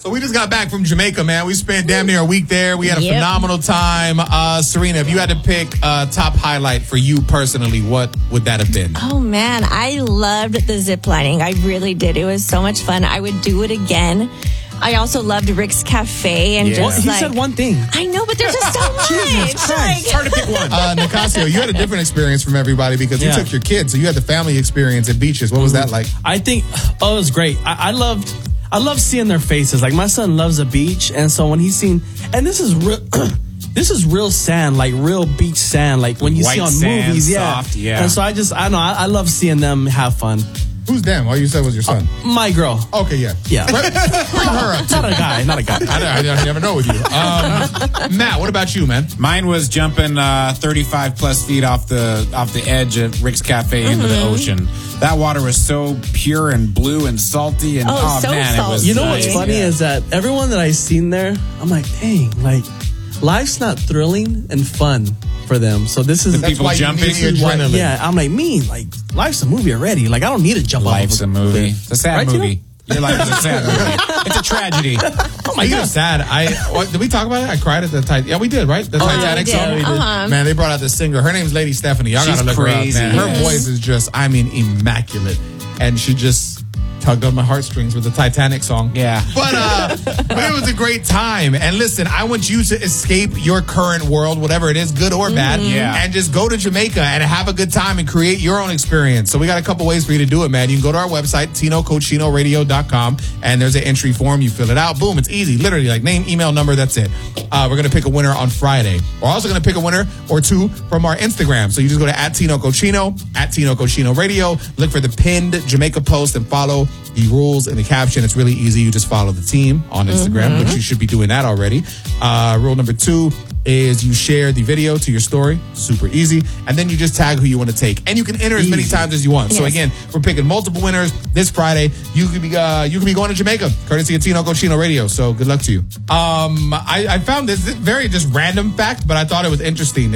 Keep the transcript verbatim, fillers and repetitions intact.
So we just got back from Jamaica, man. We spent damn near a week there. We had a Yep. phenomenal time. Uh, Serena, if you had to pick a top highlight for you personally, what would that have been? Oh, man. I loved the zip lining. I really did. It was so much fun. I would do it again. I also loved Rick's Cafe and Yeah. just He like... said one thing. I know, but there's just so much. Jesus Christ. Like- It's hard to pick one. Uh, Nicasio, you had a different experience from everybody because Yeah. you took your kids, so you had the family experience at beaches. What was that like? I think, oh, it was great. I, I loved, I love seeing their faces. Like my son loves the beach, and so when he's seen, and this is real, this is real sand, like real beach sand, like when you White see on sand, movies, yeah. soft, yeah. And so I just, I know, I, I love seeing them have fun. Who's them? All you said was your son. My girl, Okay, yeah. yeah, Bring her up. not a guy, not a guy. I, I, I never know with you. Um, Matt, what about you, man? Mine was jumping uh, thirty-five plus feet off the off the edge of Rick's Cafe into the ocean. That water was so pure and blue and salty, and Oh, oh, so man, it was. salty. You know what's nice. funny Yeah. is that everyone that I've seen there, I'm like, dang, like life's not thrilling and fun for them. So this is That's people why you jumping, need the adrenaline. yeah. I'm like, me, like life's a movie already. Like I don't need to jump off. Life's of a movie. It's a sad Right, Tino? movie. Your life is a sad movie. It's a tragedy. Oh my God, sad. I what, did we talk about it? I cried at the Titanic. Yeah, we did, right? The Titanic we song. did. Uh-huh. Man, they brought out the singer. Her name's Lady Stephanie. Y'all She's gotta look crazy. her up, man. Her Yes. voice is just, I mean, immaculate, and she just tugged on my heartstrings with the Titanic song. Yeah. But uh, but it was a great time. And listen, I want you to escape your current world, whatever it is, good or bad, Yeah. and just go to Jamaica and have a good time and create your own experience. So we got a couple ways for you to do it, man. You can go to our website, tino cochino radio dot com, and there's an entry form. You fill it out. Boom, it's easy. Literally, like name, email, number, that's it. Uh, we're going to pick a winner on Friday. We're also going to pick a winner or two from our Instagram. So you just go to at Tino Cochino, at Tino Cochino Radio, look for the pinned Jamaica post and follow the rules in the caption. It's really easy. You just follow the team on Instagram, which you should be doing that already. Uh, rule number two is you share the video to your story. Super easy. And then you just tag who you want to take. And you can enter as many times as you want. So Yes. again, we're picking multiple winners this Friday. You could be uh, you could be going to Jamaica, courtesy of Tino Cochino Radio. So good luck to you. Um, I, I found this very just random fact, but I thought it was interesting.